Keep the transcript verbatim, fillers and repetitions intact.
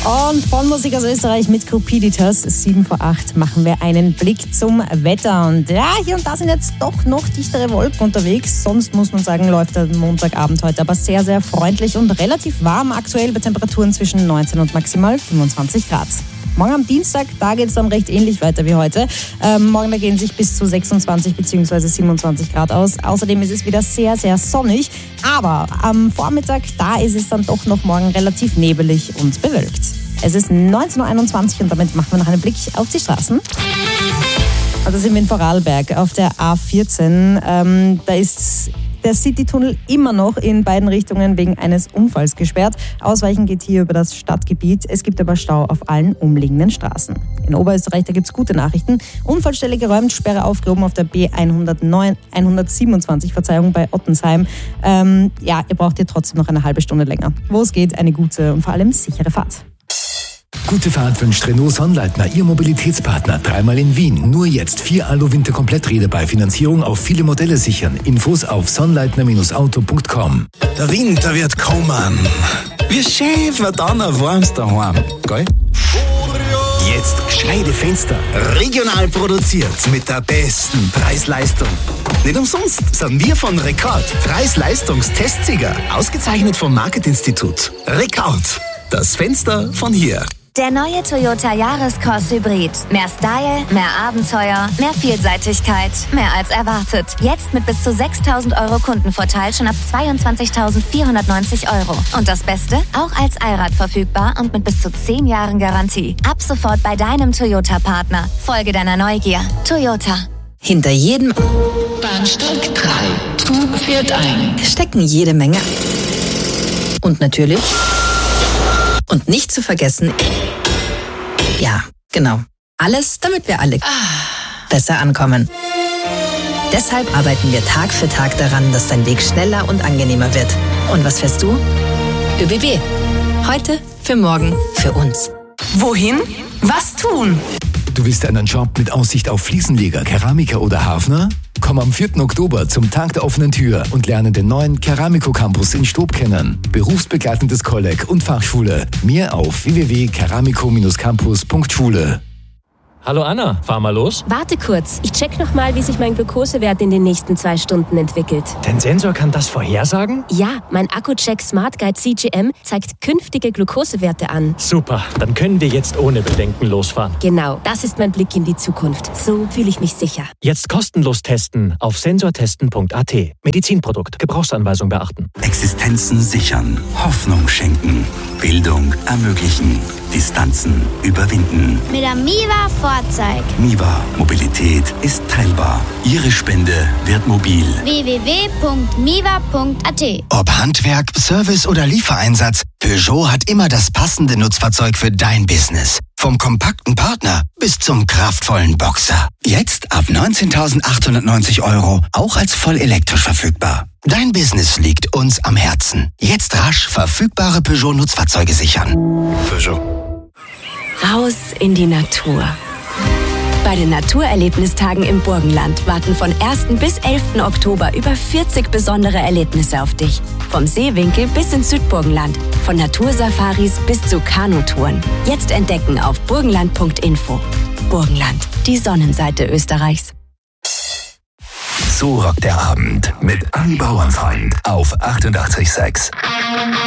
Und von Musik aus Österreich mit Cupiditors, sieben vor acht, machen wir einen Blick zum Wetter. Und ja, hier und da sind jetzt doch noch dichtere Wolken unterwegs. Sonst muss man sagen, läuft der Montagabend heute aber sehr, sehr freundlich und relativ warm. Aktuell bei Temperaturen zwischen neunzehn und maximal fünfundzwanzig Grad. Morgen am Dienstag, da geht es dann recht ähnlich weiter wie heute. Ähm, morgen da gehen sich bis zu sechsundzwanzig bzw. siebenundzwanzig Grad aus. Außerdem ist es wieder sehr, sehr sonnig. Aber am Vormittag, da ist es dann doch noch morgen relativ nebelig und bewölkt. Es ist neunzehn Uhr einundzwanzig und damit machen wir noch einen Blick auf die Straßen. Also sind wir in Vorarlberg auf der A vierzehn. Ähm, da ist der Citytunnel immer noch in beiden Richtungen wegen eines Unfalls gesperrt. Ausweichen geht hier über das Stadtgebiet. Es gibt aber Stau auf allen umliegenden Straßen. In Oberösterreich, da gibt es gute Nachrichten. Unfallstelle geräumt, Sperre aufgehoben auf der B hundertsiebenundzwanzig, Verzeihung, bei Ottensheim. Ähm, ja, ihr braucht hier trotzdem noch eine halbe Stunde länger. Wo es geht, eine gute und vor allem sichere Fahrt. Gute Fahrt wünscht Renault Sonnleitner, Ihr Mobilitätspartner. Dreimal in Wien. Nur jetzt vier Alu-Winter-Kompletträder bei Finanzierung auf viele Modelle sichern. Infos auf sonnleitner Auto punkt com. Der Winter wird kommen. Wie schön wird dann ein warmes daheim, gell? Jetzt gescheite Fenster. Regional produziert mit der besten Preis-Leistung. Nicht umsonst sind wir von Rekord. Preis-Leistungs-Testsieger. Ausgezeichnet vom Marketinstitut. Rekord. Das Fenster von hier. Der neue Toyota Jahrescross Hybrid. Mehr Style, mehr Abenteuer, mehr Vielseitigkeit, mehr als erwartet. Jetzt mit bis zu sechstausend Euro Kundenvorteil schon ab zweiundzwanzigtausendvierhundertneunzig Euro. Und das Beste? Auch als Allrad verfügbar und mit bis zu zehn Jahren Garantie. Ab sofort bei deinem Toyota-Partner. Folge deiner Neugier. Toyota. Hinter jedem Bahnsteig drei. Zug fährt ein. stecken jede Menge. Und natürlich... Und nicht zu vergessen, ja, genau, alles, damit wir alle besser ankommen. Deshalb arbeiten wir Tag für Tag daran, dass dein Weg schneller und angenehmer wird. Und was fährst du? ÖBB. Heute, für morgen, für uns. Wohin? Was tun? Du willst einen Job mit Aussicht auf Fliesenleger, Keramiker oder Hafner? Komm am vierten Oktober zum Tag der offenen Tür und lerne den neuen Keramiko Campus in Stob kennen. Berufsbegleitendes Kolleg und Fachschule. Mehr auf w w w punkt keramiko campus punkt schule. Hallo Anna, fahr mal los. Warte kurz, ich check noch mal, wie sich mein Glukosewert in den nächsten zwei Stunden entwickelt. Dein Sensor kann das vorhersagen? Ja, mein Akku-Check Smart Guide C G M zeigt künftige Glukosewerte an. Super, dann können wir jetzt ohne Bedenken losfahren. Genau, das ist mein Blick in die Zukunft. So fühle ich mich sicher. Jetzt kostenlos testen auf sensortesten punkt a t. Medizinprodukt, Gebrauchsanweisung beachten. Existenzen sichern, Hoffnung schenken, Bildung ermöglichen, Distanzen überwinden. Mit der Miva Vorzeig. Miva, Mobilität ist teilbar. Ihre Spende wird mobil. w w w punkt miva punkt a t. Ob Handwerk, Service oder Liefereinsatz, Peugeot hat immer das passende Nutzfahrzeug für dein Business. Vom kompakten Partner bis zum kraftvollen Boxer. Jetzt ab neunzehntausendachthundertneunzig Euro, auch als voll elektrisch verfügbar. Dein Business liegt uns am Herzen. Jetzt rasch verfügbare Peugeot-Nutzfahrzeuge sichern. Peugeot. Raus in die Natur. Bei den Naturerlebnistagen im Burgenland warten von ersten bis elften Oktober über vierzig besondere Erlebnisse auf dich. Vom Seewinkel bis ins Südburgenland, von Natursafaris bis zu Kanutouren. Jetzt entdecken auf burgenland punkt info. Burgenland, die Sonnenseite Österreichs. So rockt der Abend mit Anni Bauernfreund auf achtundachtzig Komma sechs.